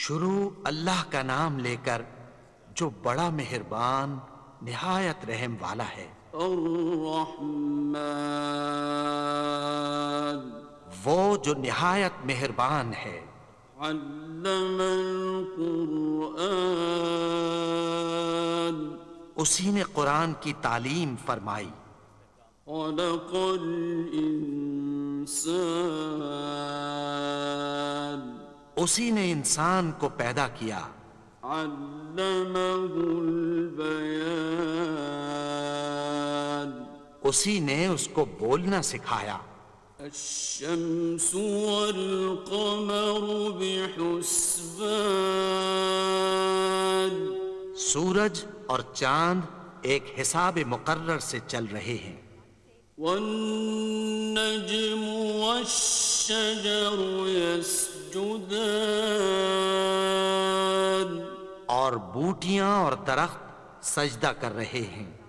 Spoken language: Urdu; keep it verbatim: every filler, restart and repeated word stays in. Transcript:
شروع اللہ کا نام لے کر جو بڑا مہربان نہایت رحم والا ہے۔ الرحمن، وہ جو نہایت مہربان ہے۔ علم القرآن، اسی نے قرآن کی تعلیم فرمائی۔ خلق الانسان، اسی نے انسان کو پیدا کیا۔ علمہ البیان، اسی نے اس کو بولنا سکھایا۔ الشمس والقمر بحسبان، سورج اور چاند ایک حساب مقرر سے چل رہے ہیں۔ والنجم والشجر يسجدان، اور بوٹیاں اور درخت سجدہ کر رہے ہیں۔